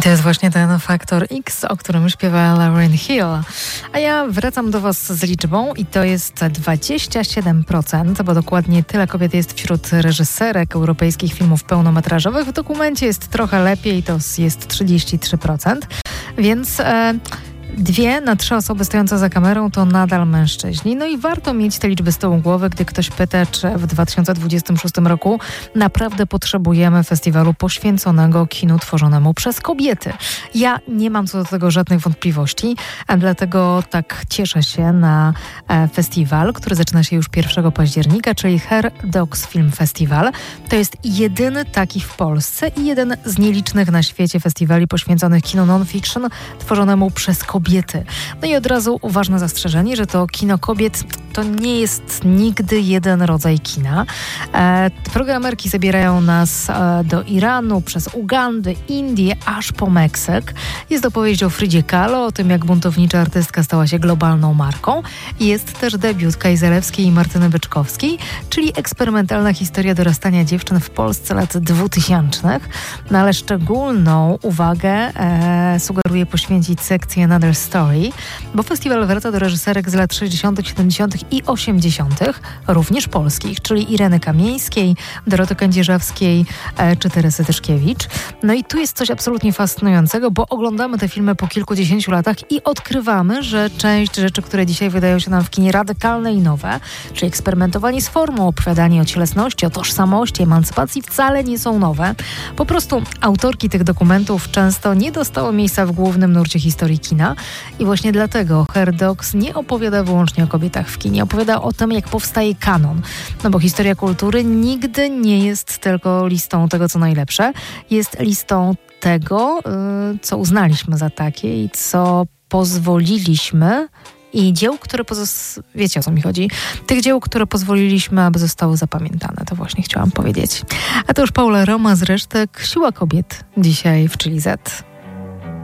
To jest właśnie ten faktor X, o którym śpiewa Lauryn Hill. A ja wracam do Was z liczbą i to jest 27%, bo dokładnie tyle kobiet jest wśród reżyserek europejskich filmów pełnometrażowych. W dokumencie jest trochę lepiej, to jest 33%, więc... 2 na 3 osoby stojące za kamerą to nadal mężczyźni. No i warto mieć te liczby z tyłu głowy, gdy ktoś pyta, czy w 2026 roku naprawdę potrzebujemy festiwalu poświęconego kinu tworzonemu przez kobiety. Ja nie mam co do tego żadnych wątpliwości, a dlatego tak cieszę się na festiwal, który zaczyna się już 1 października, czyli Her Docs Film Festival. To jest jedyny taki w Polsce i jeden z nielicznych na świecie festiwali poświęconych kinu non-fiction tworzonemu przez kobiety. No i od razu ważne zastrzeżenie, że to kino kobiet to nie jest nigdy jeden rodzaj kina. Programerki zabierają nas do Iranu, przez Ugandę, Indię, aż po Meksyk. Jest opowieść o Fridzie Kahlo, o tym, jak buntownicza artystka stała się globalną marką. Jest też debiut Kai Zalewskiej i Martyny Byczkowskiej, czyli eksperymentalna historia dorastania dziewczyn w Polsce lat 2000. No ale szczególną uwagę sugeruje poświęcić sekcję Another Story, bo festiwal wraca do reżyserek z lat 60., 70. i 80., również polskich, czyli Ireny Kamieńskiej, Doroty Kędzierzawskiej czy Teresy Tyszkiewicz. No i tu jest coś absolutnie fascynującego, bo oglądamy te filmy po kilkudziesięciu latach i odkrywamy, że część rzeczy, które dzisiaj wydają się nam w kinie radykalne i nowe, czyli eksperymentowanie z formą, opowiadanie o cielesności, o tożsamości, emancypacji, wcale nie są nowe. Po prostu autorki tych dokumentów często nie dostały miejsca w głównym nurcie historii kina i właśnie dlatego Her Docs nie opowiada wyłącznie o kobietach w kinie, opowiada o tym, jak powstaje kanon. No bo historia kultury nigdy nie jest tylko listą tego, co najlepsze. Jest listą tego, co uznaliśmy za takie i co pozwoliliśmy i dzieł, które wiecie, o co mi chodzi. Tych dzieł, które pozwoliliśmy, aby zostały zapamiętane. To właśnie chciałam powiedzieć. A to już Paula Roma z resztek Siła Kobiet dzisiaj w Chili Z.